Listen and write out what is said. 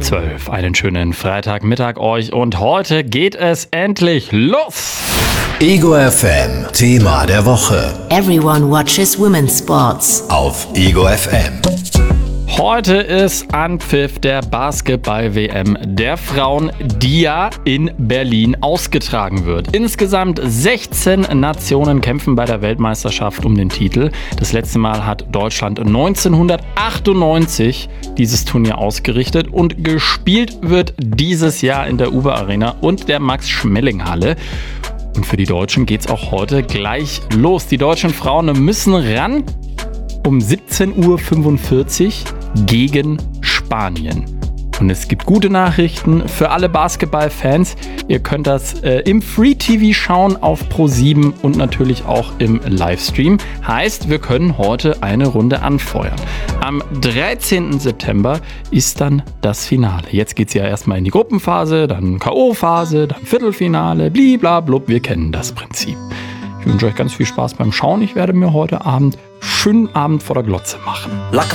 12. Einen schönen Freitagmittag euch und heute geht es endlich los. Ego FM, Thema der Woche. Everyone watches women's sports. Auf Ego FM. Heute ist Anpfiff der Basketball-WM der Frauen, die ja in Berlin ausgetragen wird. Insgesamt 16 Nationen kämpfen bei der Weltmeisterschaft um den Titel. Das letzte Mal hat Deutschland 1998 dieses Turnier ausgerichtet und gespielt wird dieses Jahr in der Uber Arena und der Max-Schmeling-Halle. Und für die Deutschen geht's auch heute gleich los. Die deutschen Frauen müssen ran um 17:45 Uhr gegen Spanien. Und es gibt gute Nachrichten für alle Basketballfans. Ihr könnt das im Free TV schauen auf Pro7 und natürlich auch im Livestream. Heißt, wir können heute eine Runde anfeuern. Am 13. September ist dann das Finale. Jetzt geht es ja erstmal in die Gruppenphase, dann K.O.-Phase, dann Viertelfinale, bliblablub. Wir kennen das Prinzip. Ich wünsche euch ganz viel Spaß beim Schauen. Ich werde mir heute Abend schönen Abend vor der Glotze machen.